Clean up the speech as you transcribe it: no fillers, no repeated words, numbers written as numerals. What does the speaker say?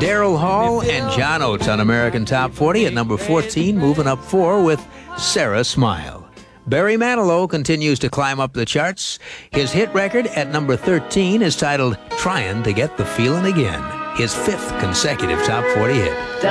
Daryl Hall and John Oates on American Top 40 at number 14, moving up 4 with Sarah Smile. Barry Manilow continues to climb up the charts. His hit record at number 13 is titled Trying to Get the Feeling Again, his 5th consecutive Top 40 hit.